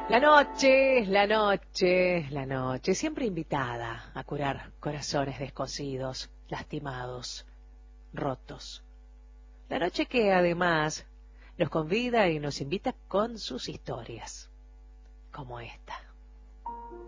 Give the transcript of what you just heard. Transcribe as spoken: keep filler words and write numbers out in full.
La noche, la noche, la noche, siempre invitada a curar corazones descosidos, lastimados, rotos. La noche que además nos convida y nos invita con sus historias, como esta.